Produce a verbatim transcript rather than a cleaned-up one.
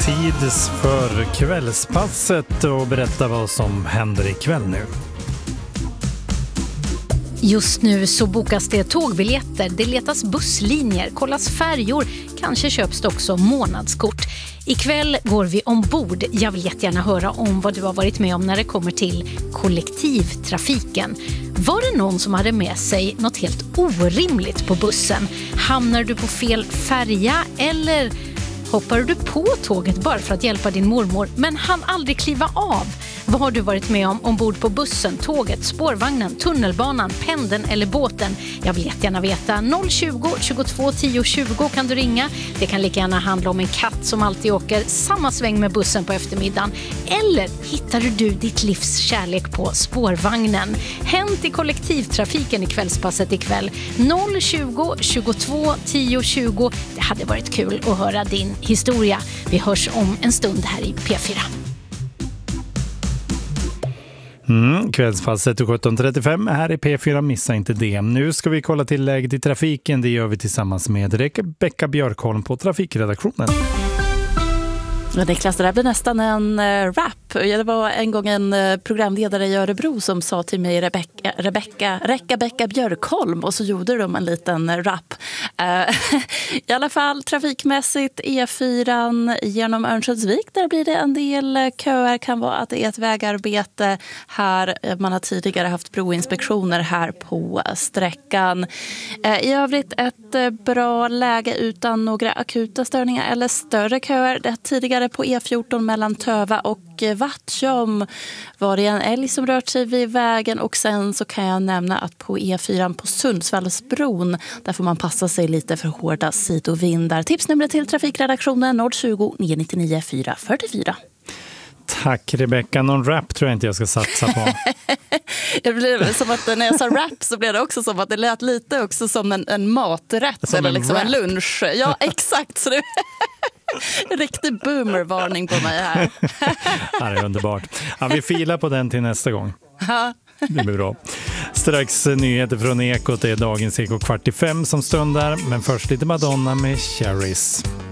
tid för kvällspasset och berätta vad som händer ikväll nu. Just nu så bokas det tågbiljetter, det letas busslinjer, kollas färjor, kanske köps det också månadskort. Ikväll går vi ombord. Jag vill jättegärna höra om vad du har varit med om när det kommer till kollektivtrafiken. Var det någon som hade med sig något helt orimligt på bussen? Hamnar du på fel färja eller hoppar du på tåget bara för att hjälpa din mormor men hann aldrig kliva av? Vad har du varit med om ombord på bussen, tåget, spårvagnen, tunnelbanan, pendeln eller båten? Jag vill jättegärna veta. noll tjugo, tjugotvå, tio, tjugo kan du ringa. Det kan lika gärna handla om en katt som alltid åker samma sväng med bussen på eftermiddagen. Eller hittar du ditt livs kärlek på spårvagnen? Hänt i kollektivtrafiken i kvällspasset ikväll. noll tjugo, tjugotvå, tio, tjugo. Det hade varit kul att höra din historia. Vi hörs om en stund här i P fyra. Mm, kvällspasset sjutton trettiofem här i P fyra, missa inte det. Nu ska vi kolla till läget i trafiken, det gör vi tillsammans med Rebecka Björkholm på trafikredaktionen. Ja, Niklas, det där blir nästan en uh, rap. Det var en gång en uh, programledare i Örebro som sa till mig Rebecka, Rebecka, Rebecka Björkholm och så gjorde de en liten uh, rap. Uh, I alla fall trafikmässigt E fyra genom Örnsköldsvik, där blir det en del uh, köer. Kan vara att det är ett vägarbete här. Man har tidigare haft broinspektioner här på uh, sträckan. Uh, I övrigt ett uh, bra läge utan några akuta störningar eller större köer. Det tidigare på E fjorton mellan Töva och Vattjom var det en älg som rört sig vid vägen, och sen så kan jag nämna att på E fyra på Sundsvallsbron där får man passa sig lite för hårda sidovindar. Tipsnumret till trafikredaktionen noll tjugo, nio nio nio, fyra fyra fyra. Tack Rebecka, någon rap tror jag inte jag ska satsa på. Det blev som att när jag sa rap så blev det också som att det lät lite också som en, en maträtt som eller en liksom rap. En lunch. Ja, exakt. Så det en riktig boomervarning på mig här. Ja, det är underbart. Ja, vi filar på den till nästa gång. Det blir bra. Strax nyheter från Ekot, det är dagens Eko kvart i fem som stundar. Men först lite Madonna med Cherries.